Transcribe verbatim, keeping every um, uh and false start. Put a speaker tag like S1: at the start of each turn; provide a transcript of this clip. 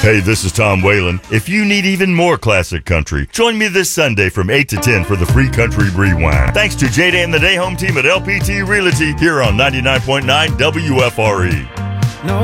S1: Hey, this is Tom Whalen. If you need even more classic country, join me this Sunday from eight to ten for the Free Country Rewind. Thanks to J-Day and the Day Home team at L P T Realty here on ninety-nine point nine W F R E.